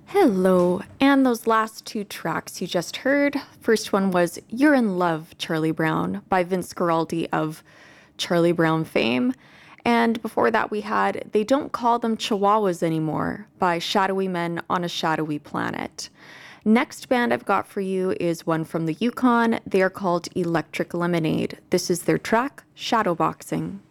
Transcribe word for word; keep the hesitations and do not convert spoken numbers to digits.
Hello, and those last two tracks you just heard. First one was You're in Love, Charlie Brown by Vince Guaraldi of Charlie Brown fame. And before that, we had They Don't Call Them Chihuahuas Anymore by Shadowy Men on a Shadowy Planet. Next band I've got for you is one from the Yukon. They are called Electric Lemonade. This is their track, Shadowboxing.